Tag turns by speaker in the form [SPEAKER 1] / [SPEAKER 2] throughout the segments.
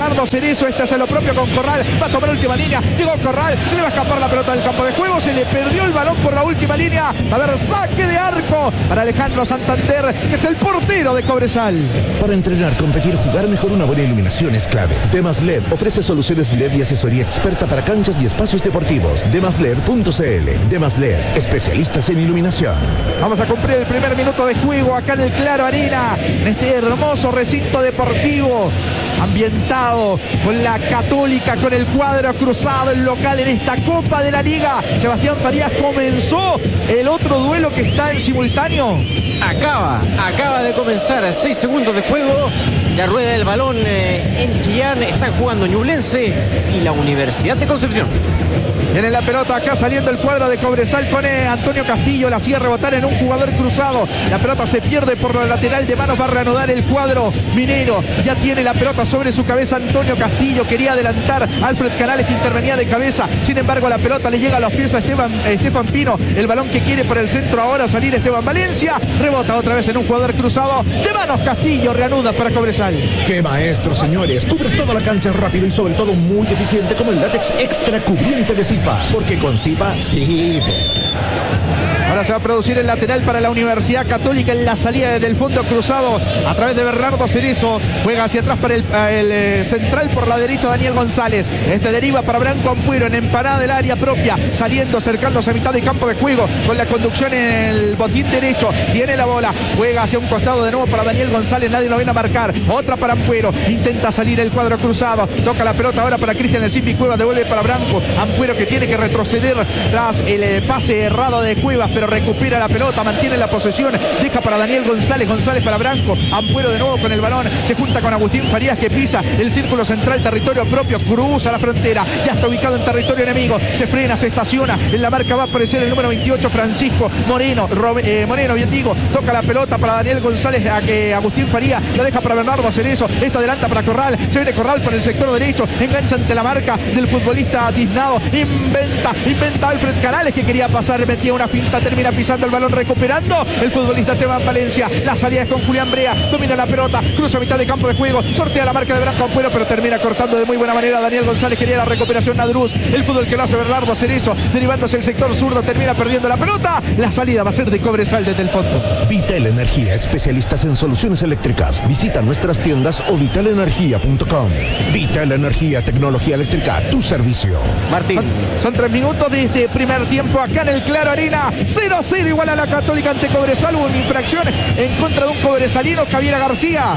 [SPEAKER 1] Bernardo Cerezo. Este hace lo propio con Corral. Va a tomar última línea. Llegó Corral. Se le va a escapar la pelota del campo de juego. Se le perdió el balón por la última línea. Va a haber saque de arco para Alejandro Santander, que es el portero de Cobresal.
[SPEAKER 2] Para entrenar, competir, jugar mejor, una buena iluminación es clave. Demas LED ofrece soluciones LED y asesoría experta para canchas y espacios deportivos. Demasled.cl. Demas LED, especialistas en iluminación.
[SPEAKER 1] Vamos a cumplir el primer minuto de juego acá en el Claro Arena, en este hermoso recinto deportivo, ambientado con la Católica, con el cuadro cruzado, el local en esta Copa de la Liga. Sebastián Farías, comenzó el otro duelo que está en simultáneo.
[SPEAKER 3] Acaba de comenzar, 6 segundos de juego. Ya rueda el balón en Chillán. Están jugando Ñublense y la Universidad de Concepción.
[SPEAKER 1] Tiene la pelota acá saliendo el cuadro de Cobresal con Antonio Castillo. La hacía rebotar en un jugador cruzado. La pelota se pierde por la lateral de manos. Va a reanudar el cuadro minero. Ya tiene la pelota sobre su cabeza Antonio Castillo. Quería adelantar Alfred Canales, que intervenía de cabeza. Sin embargo, la pelota le llega a los pies a Estefan Pino. El balón que quiere por el centro ahora salir Esteban Valencia. Rebota otra vez en un jugador cruzado. De manos Castillo reanuda para Cobresal.
[SPEAKER 2] ¡Qué maestro, señores! Cubre toda la cancha rápido y sobre todo muy eficiente, como el látex extra cubriente de Zipa. Porque con Zipa, sí.
[SPEAKER 1] Ahora se va a producir el lateral para la Universidad Católica en la salida desde el fondo cruzado a través de Bernardo Cerezo. Juega hacia atrás para el central por la derecha Daniel González. Este deriva para Branco Ampuero en empanada del área propia, saliendo, acercándose a mitad de campo de juego con la conducción en el botín derecho. Tiene la bola, juega hacia un costado de nuevo para Daniel González. Nadie lo viene a marcar. Otra para Ampuero. Intenta salir el cuadro cruzado. Toca la pelota ahora para Cristian El Zipi Cuevas. Devuelve para Branco Ampuero, que tiene que retroceder tras el pase errado de Cuevas, pero recupera la pelota, mantiene la posesión, deja para Daniel González, González para Branco, Ampuero de nuevo con el balón, se junta con Agustín Farías, que pisa el círculo central, territorio propio, cruza la frontera, ya está ubicado en territorio enemigo, se frena, se estaciona, en la marca va a aparecer el número 28, Francisco Moreno, bien digo, toca la pelota para Daniel González, a que Agustín Farías la deja para Bernardo Cerezo, esta adelanta para Corral, se viene Corral por el sector derecho, engancha ante la marca del futbolista Tiznado, inventa Alfred Canales, que quería pasar, metía una finta, termina pisando el balón, recuperando el futbolista Esteban Valencia. La salida es con Julián Brea, domina la pelota, cruza a mitad de campo de juego, sortea la marca de Branco Ampuero, pero termina cortando de muy buena manera Daniel González. Quería la recuperación Nadruz, el fútbol que lo hace Bernardo Cerezo, derivándose el sector zurdo, termina perdiendo la pelota. La salida va a ser de Cobresal desde el fondo.
[SPEAKER 2] Vital Energía, especialistas en soluciones eléctricas. Visita nuestras tiendas o vitalenergia.com. Vital Energía, tecnología eléctrica, tu servicio.
[SPEAKER 3] Martín.
[SPEAKER 1] Son 3 minutos de este primer tiempo acá en el Claro Arena. 0-0 igual a la Católica ante Cobresal. Hubo una infracción en contra de un cobresalino, Javiera García.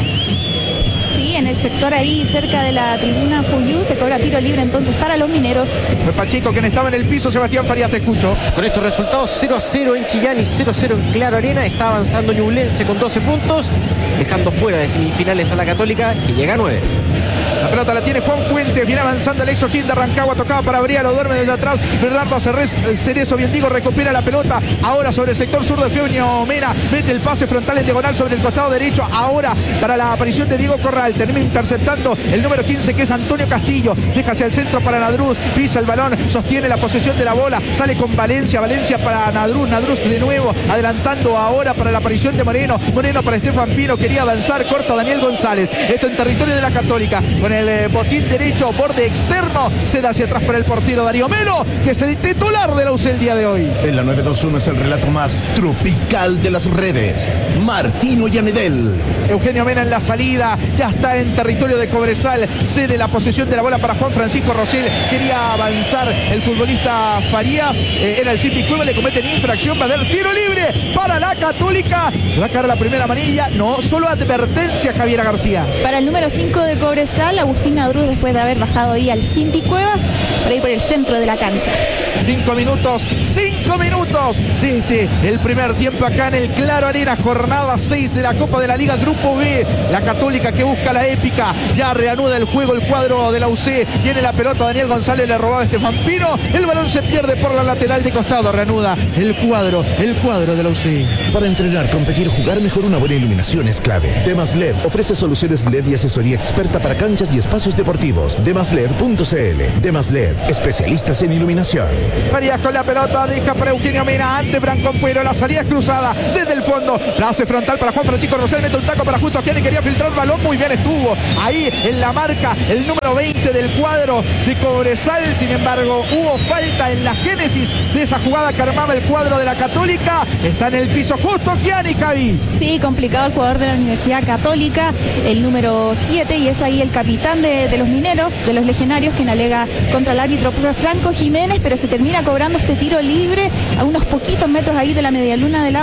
[SPEAKER 4] Sí, en el sector ahí cerca de la tribuna Fuyú se cobra tiro libre entonces para los mineros.
[SPEAKER 1] Fue Pacheco quien estaba en el piso. Sebastián Farías, te escucho.
[SPEAKER 3] Con estos resultados, 0-0 en Chillán y 0-0 en Claro Arena, está avanzando Ñublense con 12 puntos, dejando fuera de semifinales a la Católica, que llega a 9.
[SPEAKER 1] La pelota la tiene Juan Fuentes, viene avanzando el Exoquín de Rancagua, tocaba para Brea, lo duerme desde atrás. Bernardo Cerezo, bien digo, recupera la pelota. Ahora sobre el sector sur de Fionio Mena, mete el pase frontal en diagonal sobre el costado derecho. Ahora para la aparición de Diego Corral, termina interceptando el número 15, que es Antonio Castillo. Deja hacia el centro para Nadruz, pisa el balón, sostiene la posesión de la bola, sale con Valencia para Nadruz de nuevo, adelantando ahora para la aparición de Moreno para Estefan Pino, quería avanzar, corta Daniel González. Esto en territorio de la Católica, con el botín derecho, borde externo, se da hacia atrás para el portero Darío Melo, que es el titular de la UC el día de hoy.
[SPEAKER 2] En la 921 es el relato más tropical de las redes. Martino Yanedel.
[SPEAKER 1] Eugenio Mena en la salida, ya está en territorio de Cobresal, cede la posesión de la bola para Juan Francisco Rosell, quería avanzar el futbolista Farías, era el Zipi Cueva, le cometen infracción, va a haber tiro libre para la Católica, va a caer la primera amarilla, no, solo advertencia Javiera García.
[SPEAKER 4] Para el número 5 de Cobresal, Agustín Nadruz, después de haber bajado ahí al Zipi Cuevas, por ahí por el centro de la cancha.
[SPEAKER 1] 5 minutos desde el primer tiempo acá en el Claro Arena, jornada 6 de la Copa de la Liga Grupo B. La Católica que busca la épica, ya reanuda el juego el cuadro de la UC, tiene la pelota Daniel González, le robaba Estefan Pino, el balón se pierde por la lateral de costado, reanuda el cuadro de la UC.
[SPEAKER 2] Para entrenar, competir, jugar mejor, una buena iluminación es clave. Demas LED ofrece soluciones LED y asesoría experta para canchas canchas y espacios deportivos. Demasler.cl. Demasler, especialistas en iluminación.
[SPEAKER 1] Farías con la pelota, deja para Eugenio Mena, ante Brancón Puero, la salida es cruzada desde el fondo, pase frontal para Juan Francisco Rosell, mete un taco para Justo Gianni, quería filtrar balón, muy bien estuvo ahí en la marca el número 20 del cuadro de Cobresal. Sin embargo, hubo falta en la génesis de esa jugada que armaba el cuadro de la Católica. Está en el piso Justo Gianni, Javi.
[SPEAKER 4] Sí, complicado el jugador de la Universidad Católica, el número 7, y es ahí el capitán de los mineros, de los legionarios, quien alega contra el árbitro Franco Jiménez, pero se termina cobrando este tiro libre a unos poquitos metros ahí de la medialuna del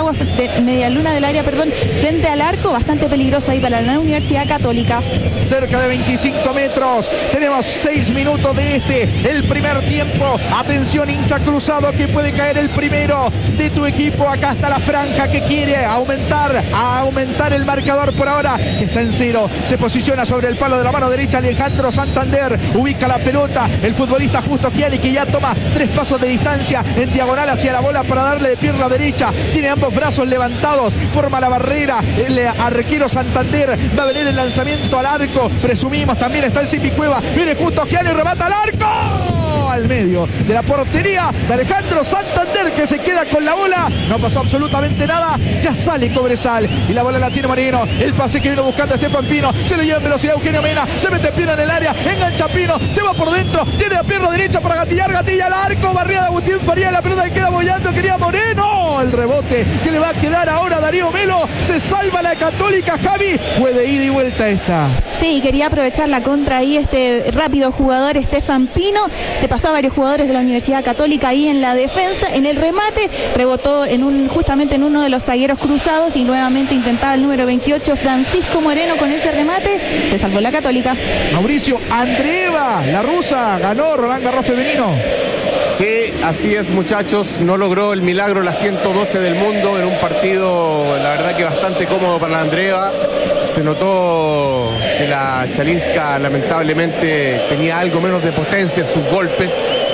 [SPEAKER 4] área, frente al arco, bastante peligroso ahí para la Universidad Católica.
[SPEAKER 1] Cerca de 25 metros, tenemos 6 minutos de el primer tiempo. Atención, hincha cruzado, que puede caer el primero de tu equipo. Acá está la franja que quiere aumentar el marcador por ahora, que está en 0. Se posiciona sobre el palo de la mano derecha Alejandro Santander, ubica la pelota el futbolista Justo Gianni, que ya toma 3 pasos de distancia en diagonal hacia la bola para darle de pierna derecha, tiene ambos brazos levantados, forma la barrera el arquero Santander, va a venir el lanzamiento al arco, presumimos también está el Zipi Cueva, viene Justo Gianni, remata al arco, al medio de la portería de Alejandro Santander, que se queda con la bola, no pasó absolutamente nada, ya sale Cobresal y la bola la tiene Marino, el pase que vino buscando Estefan Pino, se lo lleva en velocidad Eugenio Mena, se mete Pino en el área, engancha Pino, se va por dentro, tiene la pierna derecha para gatillar, gatilla al arco, barrida de Agustín Faría, la pelota que queda bollando, quería Moreno, el rebote que le va a quedar ahora a Darío Melo, se salva la Católica, Javi, fue de ida y vuelta esta.
[SPEAKER 4] Sí, quería aprovechar la contra ahí este rápido jugador Estefan Pino, se pasó a varios jugadores de la Universidad Católica ahí en la defensa, en el remate, rebotó justamente en uno de los zagueros cruzados y nuevamente intentaba el número 28 Francisco Moreno con ese remate, se salvó la Católica.
[SPEAKER 1] Mauricio, Andreeva, la rusa, ganó Roland Garros femenino.
[SPEAKER 5] Sí, así es, muchachos, no logró el milagro la 112 del mundo en un partido, la verdad que bastante cómodo para la Andreeva. Se notó que la Chalinska lamentablemente tenía algo menos de potencia en sus golpes.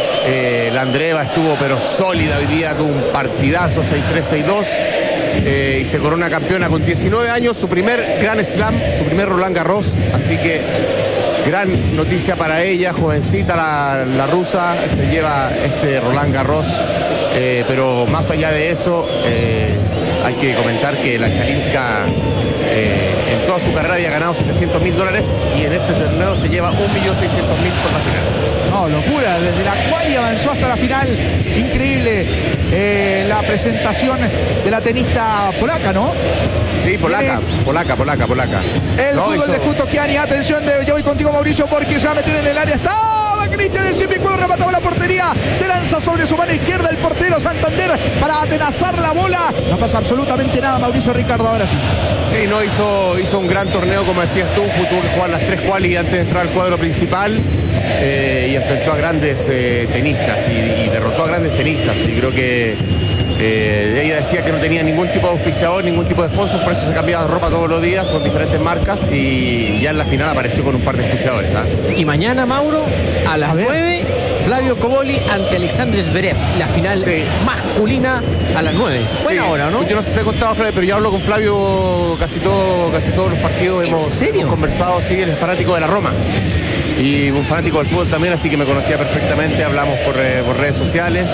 [SPEAKER 5] La Andreeva estuvo pero sólida hoy día, tuvo un partidazo, 6-3, 6-2, y se corona campeona con 19 años, su primer Grand Slam, su primer Roland Garros, así que gran noticia para ella, jovencita la rusa, se lleva este Roland Garros, pero más allá de eso, hay que comentar que la Chalinska en toda su carrera había ganado $700.000 y en este torneo se lleva $1.600.000 por la final.
[SPEAKER 1] No, locura, desde la cual avanzó hasta la final, increíble la presentación de la tenista polaca, ¿no?
[SPEAKER 5] Sí, polaca.
[SPEAKER 1] El fútbol de Justo Gianni, atención, yo voy contigo Mauricio, porque se va a meter en el área, estaba Cristian el Zipi Cueva, remataba la portería, se lanza sobre su mano izquierda el portero Santander para atenazar la bola, no pasa absolutamente nada Mauricio Ricardo, ahora sí.
[SPEAKER 5] Sí, no, hizo un gran torneo, como decías tú, tuvo que jugar las 3 quali antes de entrar al cuadro principal, y enfrentó a grandes tenistas y derrotó a grandes tenistas, y creo que ella decía que no tenía ningún tipo de auspiciador, ningún tipo de sponsor, por eso se cambiaba de ropa todos los días con diferentes marcas, y ya en la final apareció con un par de auspiciadores.
[SPEAKER 3] Y mañana, Mauro, a las 9, Flavio Cobolli ante Alexander Zverev, la final masculina a las 9. Buena hora, ¿no?
[SPEAKER 5] Yo no sé si te he contado, Flavio, pero yo hablo con Flavio casi todos los partidos. Hemos conversado, sí, él es fanático de la Roma y un fanático del fútbol también, así que me conocía perfectamente, hablamos por redes sociales.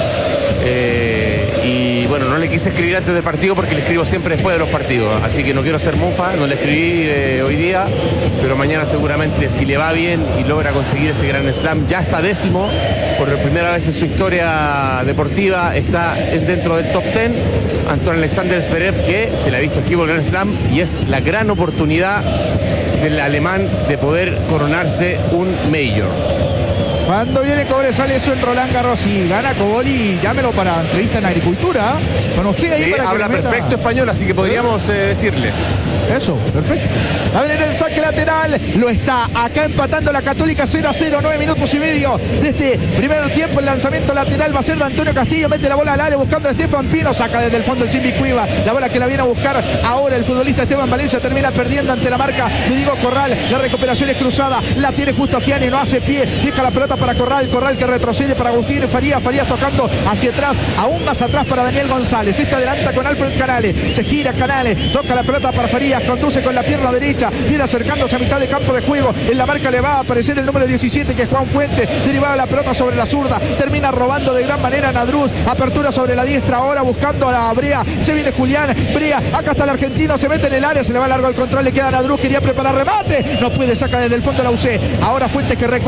[SPEAKER 5] Y bueno, no le quise escribir antes del partido porque le escribo siempre después de los partidos, así que no quiero ser mufa, no le escribí hoy día, pero mañana seguramente, si le va bien y logra conseguir ese Grand Slam, ya está 10º, por primera vez en su historia deportiva está dentro del top 10, Anton Alexander Zverev, que se le ha visto esquivo el Grand Slam y es la gran oportunidad del alemán de poder coronarse un Major.
[SPEAKER 1] Cuando viene Cobresal eso en Roland Garros y gana Cobolli, llámelo para entrevista en Agricultura, con usted ahí,
[SPEAKER 5] sí,
[SPEAKER 1] para que
[SPEAKER 5] habla perfecto español, así que podríamos decirle.
[SPEAKER 1] Eso, perfecto. Va a venir el saque lateral, lo está acá empatando la Católica 0-0, 9 minutos y medio de este primer tiempo. El lanzamiento lateral va a ser de Antonio Castillo, mete la bola al área buscando a Estefan Pino, saca desde el fondo el Zipi Cueva, la bola que la viene a buscar ahora el futbolista Esteban Valencia, termina perdiendo ante la marca de Diego Corral, la recuperación es cruzada, la tiene Justo Gianni, no hace pie, deja la pelota para Corral que retrocede para Agustín Farías tocando hacia atrás, aún más atrás para Daniel González, este adelanta con Alfred Canales, se gira Canales, toca la pelota para Farías Díaz conduce con la pierna derecha, viene acercándose a mitad de campo de juego. En la marca le va a aparecer el número 17, que es Juan Fuentes, derivada la pelota sobre la zurda, termina robando de gran manera Nadruz, apertura sobre la diestra, ahora buscando a la Brea, se viene Julián Brea, acá está el argentino, se mete en el área, se le va largo el control, le queda a Nadruz, quería preparar remate, no puede, saca desde el fondo la UC, ahora Fuentes que recupera